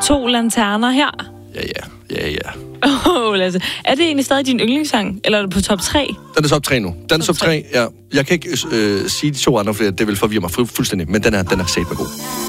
2 lanterner her. Ja. Lasse. Er det egentlig stadig din yndlingssang, eller er det på top 3? Den er top 3 nu. Den er top 3, ja. Jeg kan ikke sige de 2 andre, for det vil forvirre mig fuldstændig, men den er satme god.